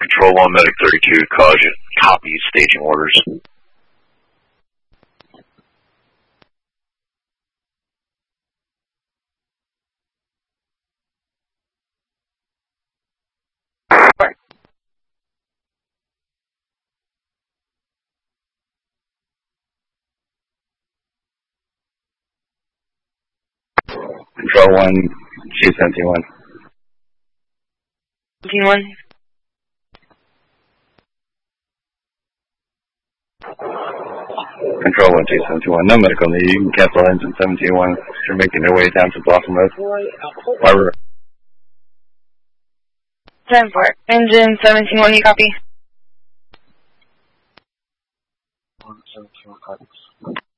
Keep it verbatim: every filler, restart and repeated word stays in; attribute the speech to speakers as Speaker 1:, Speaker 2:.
Speaker 1: Control one, Medic thirty-two, caution, copy staging orders.
Speaker 2: Control one, Chief seventy-one.
Speaker 3: seventy-one.
Speaker 2: Control one, Chief seventy-one. No medical need. You can cancel engine seventy-one. You're making your way down to Blossom Road. Barbara.
Speaker 3: ten four. Engine seventeen-one, you copy?
Speaker 4: one seventeen, copy.